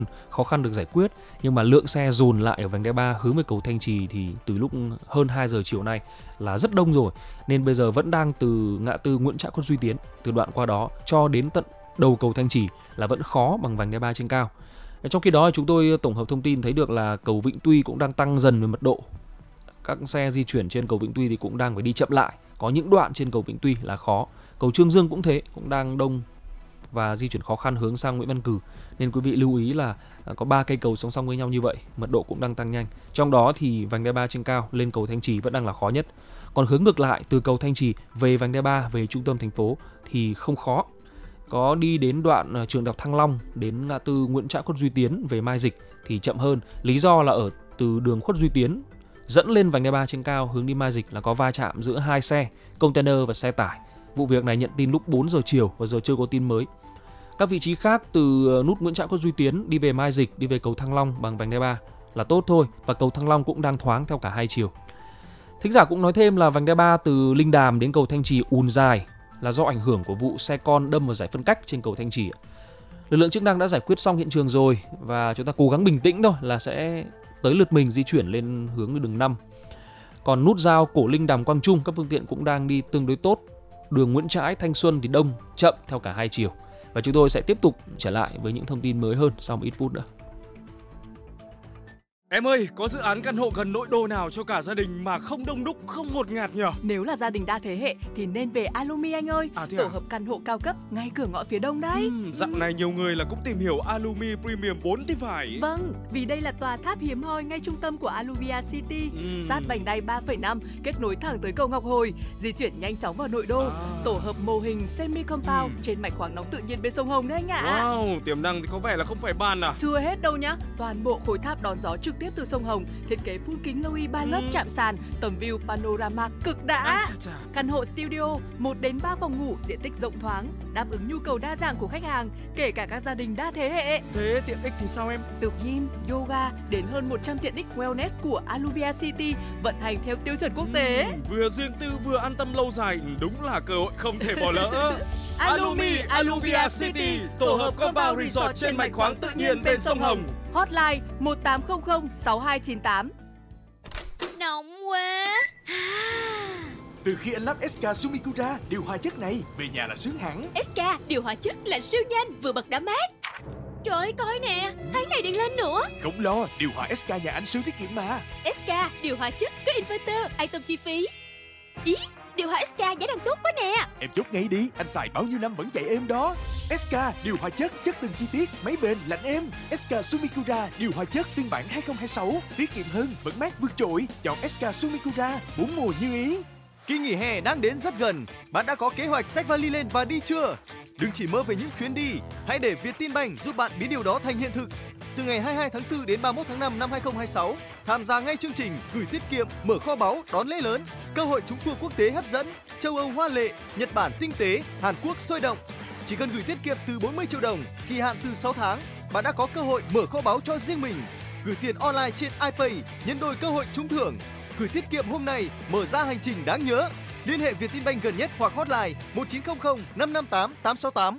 khó khăn được giải quyết, nhưng mà lượng xe dồn lại ở vành đai 3 hướng về cầu Thanh Trì thì từ lúc hơn 2 giờ chiều nay là rất đông rồi, nên bây giờ vẫn đang từ ngã tư Nguyễn Trãi Khuất Duy Tiến, từ đoạn qua đó cho đến tận đầu cầu Thanh Trì là vẫn khó bằng vành đai 3 trên cao. Trong khi đó chúng tôi tổng hợp thông tin thấy được là cầu Vĩnh Tuy cũng đang tăng dần về mật độ. Các xe di chuyển trên cầu Vĩnh Tuy thì cũng đang phải đi chậm lại, có những đoạn trên cầu Vĩnh Tuy là khó. Cầu Trương Dương cũng thế, cũng đang đông và di chuyển khó khăn hướng sang Nguyễn Văn Cừ. Nên quý vị lưu ý là có 3 cây cầu song song với nhau như vậy, mật độ cũng đang tăng nhanh. Trong đó thì vành đai 3 trên cao lên cầu Thanh Trì vẫn đang là khó nhất. Còn hướng ngược lại từ cầu Thanh Trì về vành đai 3 về trung tâm thành phố thì không khó. Có đi đến đoạn trường Đại học Thăng Long đến ngã tư Nguyễn Trãi Khuất Duy Tiến về Mai Dịch thì chậm hơn. Lý do là ở từ đường Khuất Duy Tiến dẫn lên vành đai 3 trên cao hướng đi Mai Dịch là có va chạm giữa hai xe, container và xe tải. Vụ việc này nhận tin lúc 4 giờ chiều và giờ chưa có tin mới. Các vị trí khác từ nút Nguyễn Trãi Khuất Duy Tiến đi về Mai Dịch, đi về cầu Thăng Long bằng vành đai 3 là tốt thôi, và cầu Thăng Long cũng đang thoáng theo cả hai chiều. Thính giả cũng nói thêm là vành đai 3 từ Linh Đàm đến cầu Thanh Trì ùn dài là do ảnh hưởng của vụ xe con đâm vào giải phân cách trên cầu Thanh Trì. Lực lượng chức năng đã giải quyết xong hiện trường rồi và chúng ta cố gắng bình tĩnh thôi là sẽ tới lượt mình di chuyển lên hướng đường 5. Còn nút giao Cổ Linh Đàm Quang Trung các phương tiện cũng đang đi tương đối tốt. Đường Nguyễn Trãi Thanh Xuân thì đông, chậm theo cả hai chiều. Và chúng tôi sẽ tiếp tục trở lại với những thông tin mới hơn sau một ít phút nữa. Em ơi, có dự án căn hộ gần nội đô nào cho cả gia đình mà không đông đúc, không ngột ngạt nhỉ? Nếu là gia đình đa thế hệ thì nên về Alumi anh ơi. Tổ hợp căn hộ cao cấp ngay cửa ngõ phía đông đấy. Dạo này nhiều người là cũng tìm hiểu Alumi Premium 4 thì phải. Vâng, vì đây là tòa tháp hiếm hoi ngay trung tâm của Aluvia City, sát vành đai 3,5, kết nối thẳng tới cầu Ngọc Hồi, di chuyển nhanh chóng vào nội đô. Tổ hợp mô hình semi-compound trên mạch khoáng nóng tự nhiên bên sông Hồng đấy anh ạ. Wow, tiềm năng thì có vẻ là không phải bàn à? Chưa hết đâu nhá, toàn bộ khối tháp đón gió trực tiếp từ sông Hồng, thiết kế phun kính lâu 3 lớp chạm sàn, tầm view panorama cực đã. Căn hộ studio 1 đến 3 phòng ngủ, diện tích rộng thoáng, đáp ứng nhu cầu đa dạng của khách hàng, kể cả các gia đình đa thế hệ. Thế tiện ích thì sao em? Từ gym, yoga đến hơn 100 tiện ích wellness của Aluvia City vận hành theo tiêu chuẩn quốc tế. Vừa riêng tư vừa an tâm lâu dài, đúng là cơ hội không thể bỏ lỡ. Alumi Aluvia City, tổ hợp compound resort trên mạch khoáng tự nhiên bên sông Hồng. Hotline 1800 6298. Nóng quá. Từ khi anh lắp SK Sumikura điều hòa chất này, về nhà là sướng hẳn. SK điều hòa chất là siêu nhanh, vừa bật đã mát. Trời ơi, coi nè, tháng này điện lên nữa. Không lo, điều hòa SK nhà anh siêu tiết kiệm mà. SK điều hòa chất có inverter, an tâm chi phí. Ý, điều hòa SK giá đang tốt quá nè. Em chốt ngay đi, anh xài bao nhiêu năm vẫn chạy êm đó. SK điều hòa chất từng chi tiết, máy bền, lạnh êm. SK Sumikura điều hòa chất phiên bản 2026, tiết kiệm hơn, vẫn mát vượt trội. Chọn SK Sumikura, 4 mùa như ý. Kỳ nghỉ hè đang đến rất gần, bạn đã có kế hoạch xách vali lên và đi chưa? Đừng chỉ mơ về những chuyến đi, hãy để Vietinbank giúp bạn biến điều đó thành hiện thực. Từ ngày 22 tháng 4 đến 31 tháng 5 năm 2026, tham gia ngay chương trình gửi tiết kiệm, mở kho báu, đón lễ lớn, cơ hội trúng tour quốc tế hấp dẫn, châu Âu hoa lệ, Nhật Bản tinh tế, Hàn Quốc sôi động. Chỉ cần gửi tiết kiệm từ 40 triệu đồng, kỳ hạn từ 6 tháng, bạn đã có cơ hội mở kho báu cho riêng mình. Gửi tiền online trên iPay, nhân đôi cơ hội trúng thưởng. Gửi tiết kiệm hôm nay, mở ra hành trình đáng nhớ. Liên hệ Vietinbank gần nhất hoặc hotline 1900 558 868.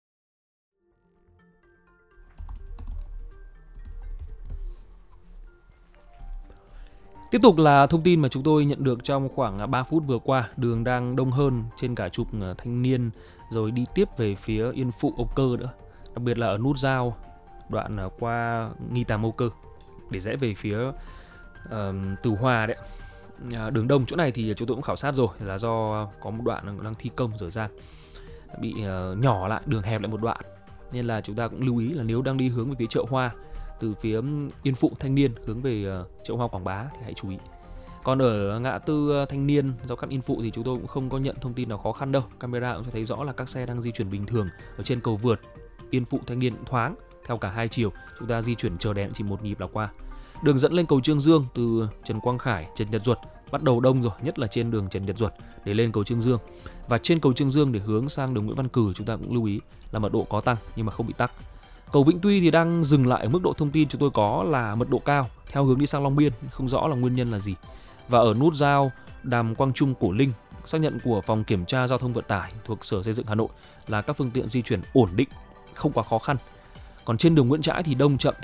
Tiếp tục là thông tin mà chúng tôi nhận được trong khoảng 3 phút vừa qua. Đường đang đông hơn trên cả trục Thanh Niên, rồi đi tiếp về phía Yên Phụ, Âu Cơ nữa. Đặc biệt là ở nút giao đoạn qua Nghi Tàm, Âu Cơ để rẽ về phía Từ Hòa đấy. Đường đông chỗ này thì chúng tôi cũng khảo sát rồi, là do có một đoạn đang thi công dở dang, bị nhỏ lại, đường hẹp lại một đoạn. Nên là chúng ta cũng lưu ý là nếu đang đi hướng về phía chợ Hoa, từ phía Yên Phụ, Thanh Niên hướng về chợ Hoa Quảng Bá thì hãy chú ý. Còn ở ngã tư Thanh Niên, giao cắt Yên Phụ thì chúng tôi cũng không có nhận thông tin nào khó khăn đâu. Camera cũng cho thấy rõ là các xe đang di chuyển bình thường. Ở trên cầu vượt Yên Phụ, Thanh Niên cũng thoáng theo cả hai chiều. Chúng ta di chuyển chờ đèn chỉ một nhịp là qua. Đường dẫn lên cầu Trương Dương từ Trần Quang Khải, Trần Nhật Duật bắt đầu đông rồi, nhất là trên đường Trần Nhật Duật để lên cầu Trương Dương. Và trên cầu Trương Dương để hướng sang đường Nguyễn Văn Cừ, chúng ta cũng lưu ý là mật độ có tăng nhưng mà không bị tắc. Cầu Vĩnh Tuy thì đang dừng lại ở mức độ thông tin chúng tôi có là mật độ cao theo hướng đi sang Long Biên, không rõ là nguyên nhân là gì. Và ở nút giao Đàm Quang Trung, Cổ Linh, xác nhận của Phòng Kiểm tra Giao thông Vận tải thuộc Sở Xây dựng Hà Nội là các phương tiện di chuyển ổn định, không quá khó khăn. Còn trên đường Nguyễn Trãi thì đông chậm